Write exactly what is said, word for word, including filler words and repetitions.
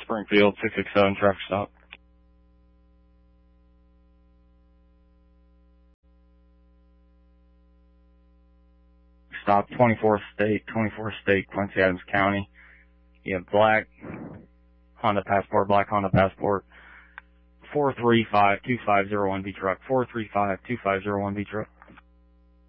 Springfield, six six seven, traffic stop. Stop, twenty-fourth State, twenty-fourth State, Quincy Adams County. You have black Honda Passport, black Honda Passport, four three five two five zero one B truck, four three five two five zero one B truck.